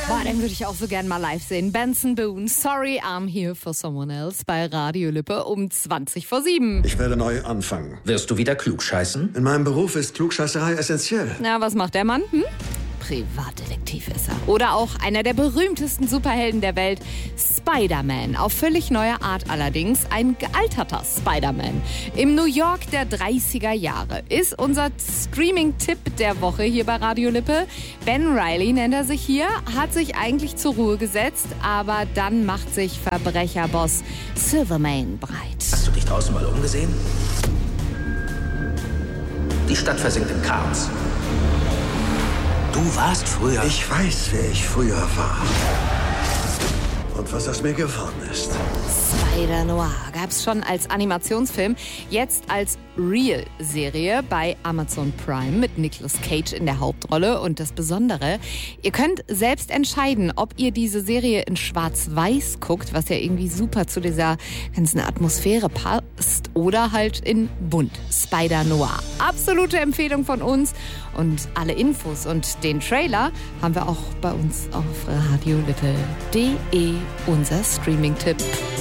Boah, den würde ich auch so gern mal live sehen. Benson Boone, Sorry, I'm Here for Someone Else bei Radio Lippe um 7:20. Ich werde neu anfangen. Wirst du wieder klugscheißen? In meinem Beruf ist Klugscheißerei essentiell. Na, was macht der Mann? Privatdetektiv ist er. Oder auch einer der berühmtesten Superhelden der Welt, Spider-Man. Auf völlig neue Art allerdings, ein gealterter Spider-Man. Im New York der 30er Jahre ist unser Streaming-Tipp der Woche hier bei Radio Lippe. Ben Reilly nennt er sich hier, hat sich eigentlich zur Ruhe gesetzt, aber dann macht sich Verbrecherboss Silvermane breit. Hast du dich draußen mal umgesehen? Die Stadt versinkt im Chaos. Du warst früher... Ich weiß, wer ich früher war. Und was aus mir geworden ist. Spider-Noir gab's schon als Animationsfilm, jetzt als Real-Serie bei Amazon Prime mit Nicolas Cage in der Hauptrolle. Und das Besondere, ihr könnt selbst entscheiden, ob ihr diese Serie in Schwarz-Weiß guckt, was ja irgendwie super zu dieser ganzen Atmosphäre passt, oder halt in bunt. Spider-Noir. Absolute Empfehlung von uns. Und alle Infos und den Trailer haben wir auch bei uns auf radiolippe.de, unser Streaming-Tipp.